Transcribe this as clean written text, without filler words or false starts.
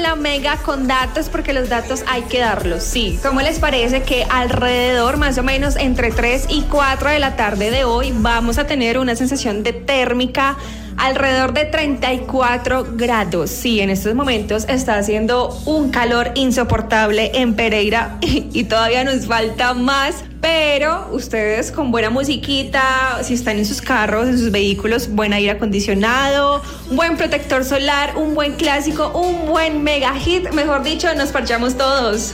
la mega con datos porque los datos hay que darlos, sí. ¿Cómo les parece que alrededor, más o menos entre 3 y 4 de la tarde de hoy, vamos a tener una sensación de térmica alrededor de 34 grados? Sí, en estos momentos está haciendo un calor insoportable en Pereira y todavía nos falta más. Pero ustedes con buena musiquita, si están en sus carros, en sus vehículos, buen aire acondicionado, un buen protector solar, un buen clásico, un buen mega hit, mejor dicho, nos parchamos todos.